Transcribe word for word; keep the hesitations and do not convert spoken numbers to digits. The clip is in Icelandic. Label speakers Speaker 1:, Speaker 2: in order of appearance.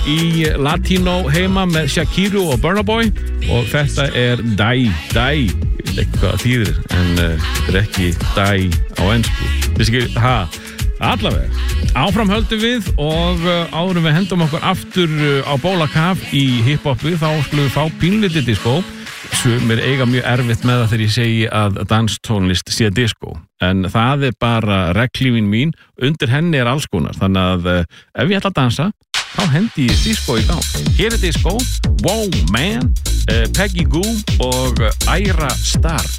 Speaker 1: í Latino heima með Shakira og Burna Boy og þetta er Dai, Dai ég veit ekki hvað það þýðir en uh, þetta er ekki Dai á ensku þess ekki, ha, allavega áfram höldum við og uh, áðurum við hendum okkur aftur uh, á bólakaf í hip-hopu þá skulum við fá pínlítið disco sumir eiga mjög erfitt með það þegar ég segi að danstónlist sé disco en það er bara reglífin mín undir henni er alls konar þannig að uh, ef ég ætla að dansa þá hendi ég disco í gang hér er disco, Wow Man uh, Peggy Gou og Ira Star